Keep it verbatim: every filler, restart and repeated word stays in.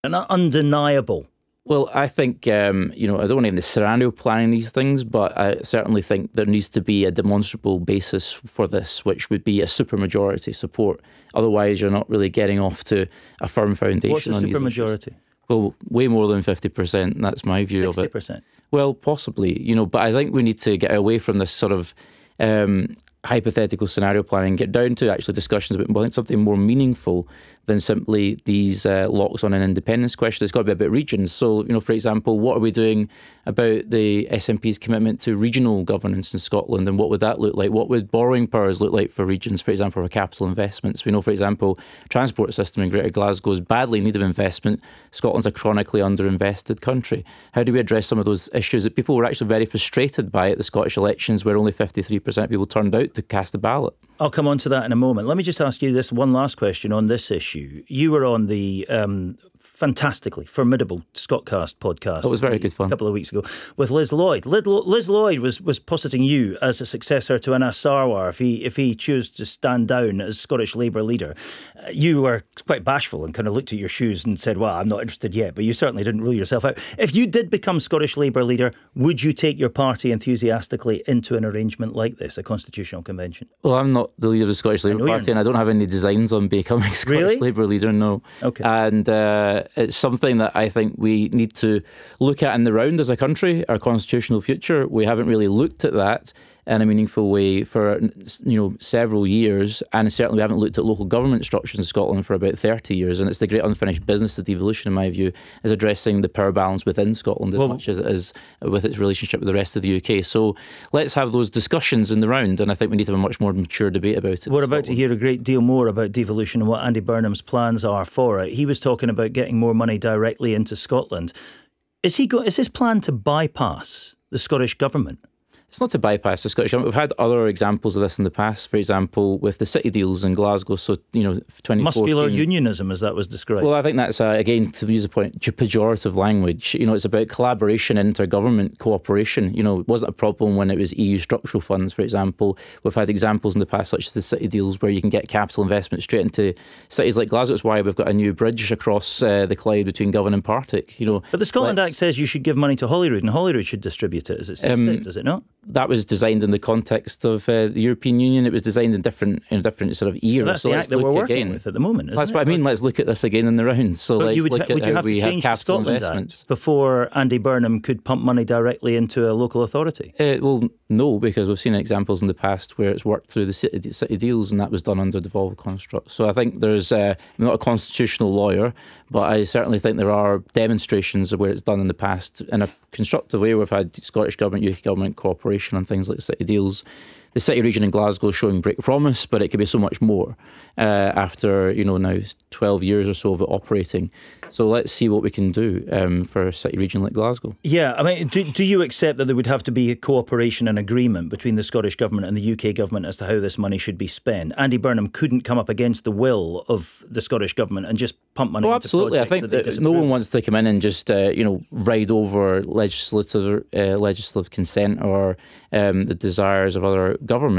and undeniable. Well, I think, um, you know, I don't want to get into scenario planning these things, but I certainly think there needs to be a demonstrable basis for this, which would be a supermajority support. Otherwise, you're not really getting off to a firm foundation. What's a on supermajority? These well, way more than fifty percent. That's my view sixty percent. of it. sixty percent? Well, possibly, you know, but I think we need to get away from this sort of um, hypothetical scenario planning, get down to actually discussions about something more meaningful than simply these uh, locks on an independence question. It's got to be about regions. So, you know, for example, what are we doing about the S N P's commitment to regional governance in Scotland, and what would that look like? What would borrowing powers look like for regions, for example, for capital investments? We know, for example, transport system in Greater Glasgow is badly in need of investment. Scotland's a chronically underinvested country. How do we address some of those issues that people were actually very frustrated by at the Scottish elections, where only fifty-three percent of people turned out to cast a ballot? I'll come on to that in a moment. Let me just ask you this one last question on this issue. You were on the um, fantastically formidable Scottcast podcast. It was very good fun. A couple of weeks ago with Liz Lloyd. Liz Lloyd was, was positing you as a successor to Anas Sarwar if he if he chose to stand down as Scottish Labour leader. Uh, you were quite bashful and kind of looked at your shoes and said, well, I'm not interested yet, but you certainly didn't rule yourself out. If you did become Scottish Labour leader, would you take your party enthusiastically into an arrangement like this, a constitutional convention? Well, I'm not the leader of the Scottish Labour Party, and I don't have any designs on becoming Scottish really? Labour leader, no. Okay. And uh, it's something that I think we need to look at in the round as a country, our constitutional future. We haven't really looked at that in a meaningful way for, you know, several years, and certainly we haven't looked at local government structures in Scotland for about thirty years, and it's the great unfinished business of devolution, in my view, is addressing the power balance within Scotland as well, much as it is with its relationship with the rest of the U K. So let's have those discussions in the round, and I think we need to have a much more mature debate about it. We're about to hear a great deal more about devolution and what Andy Burnham's plans are for it. He was talking about getting more money directly into Scotland. Is he go- is his plan to bypass the Scottish government? It's not to bypass the Scottish government. We've had other examples of this in the past, for example, with the city deals in Glasgow. So, you know, twenty fourteen. Muscular unionism, as that was described. Well, I think that's, uh, again, to use a point, pejorative language. You know, it's about collaboration, intergovernment cooperation. You know, it wasn't a problem when it was E U structural funds, for example. We've had examples in the past, such as the city deals, where you can get capital investment straight into cities like Glasgow. It's why we've got a new bridge across uh, the Clyde between Govan and Partick. You know, but the Scotland Act says you should give money to Holyrood, and Holyrood should distribute it, as it says, um, does it not? That was designed in the context of uh, the European Union. It was designed in different in a different sort of era. Well, that's so the let's act that look we're working again. with at the moment, isn't That's it? what I mean. Let's look at this again in the round. So but let's you would, look ha- at would you how have we to have change the capital Scotland investments Act before Andy Burnham could pump money directly into a local authority? Uh, well, no, because we've seen examples in the past where it's worked through the city, city deals, and that was done under devolved construct. So I think there's, uh, I'm not a constitutional lawyer, but I certainly think there are demonstrations of where it's done in the past in a constructive way. We've had Scottish Government, U K Government cooperation on things like city deals. The city region in Glasgow showing great promise, but it could be so much more uh, after, you know, now twelve years or so of it operating. So let's see what we can do um, for a city region like Glasgow. Yeah, I mean, do, do you accept that there would have to be a cooperation and agreement between the Scottish Government and the U K Government as to how this money should be spent? Andy Burnham couldn't come up against the will of the Scottish Government and just pump money oh, into absolutely. I think that that no one wants to come in and just, uh, you know, ride over legislative, uh, legislative consent or um, the desires of other governments.